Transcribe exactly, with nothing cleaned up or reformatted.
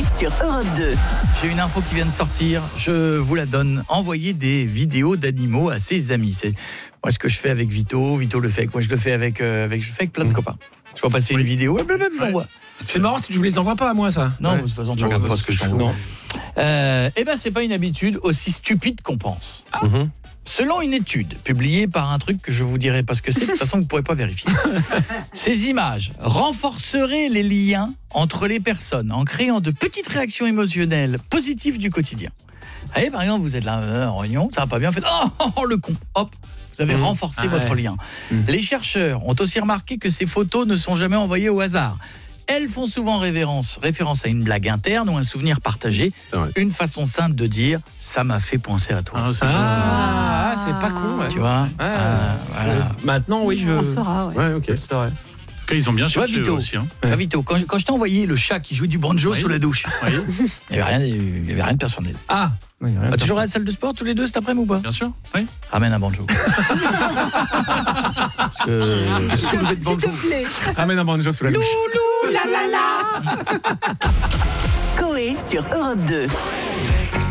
Coé sur Europe deux. J'ai une info qui vient de sortir, je vous la donne. Envoyez des vidéos d'animaux à ses amis. C'est moi ce que je fais avec Vito, Vito le fait avec moi, je le fais avec, euh, avec, je le fais avec plein de copains. Je vois passer une vidéo, blablabla, je l'envoie. C'est marrant si tu me les envoies pas à moi, ça. Non, Ouais. de toute façon, tu Non, regardes c'est pas ce ce que que je je t'envoie. non. Euh, eh ben, c'est pas une habitude aussi stupide qu'on pense. Mhm. Selon une étude publiée par un truc que je vous dirai pas ce que c'est, de toute façon vous ne pourrez pas vérifier. Ces images renforceraient les liens entre les personnes en créant de petites réactions émotionnelles positives du quotidien. Vous voyez, par exemple, vous êtes là euh, en réunion, ça va pas bien, faites oh, oh, oh, le con, hop, vous avez Mmh. renforcé Ah votre ouais. lien. Mmh. Les chercheurs ont aussi remarqué que ces photos ne sont jamais envoyées au hasard. Elles font souvent référence, référence à une blague interne ou un souvenir partagé, une façon simple de dire « ça m'a fait penser à toi Ah, ». c'est Ah, c'est pas con. Ouais. Tu vois Ah, euh, voilà. euh, Maintenant, oui, je. On saura, ouais. Ouais, ok. C'est vrai. En tout cas, ils ont bien Tu vois, cherché eux Vito, aussi. Hein. Ah, Vito, quand, je- quand je t'ai envoyé le chat qui jouait du banjo Oui. sous la douche, Oui, il n'y avait, rien- il y avait rien de personnel. Ah. Oui, rien Bah, de toujours à la salle de sport tous les deux cet après-midi ou pas? bien sûr. Oui. Ramène un banjo. Parce que soulever de S'il banjo. te plaît. Ramène un banjo sous la douche. Loulou, la la la. Coé sur Europe deux.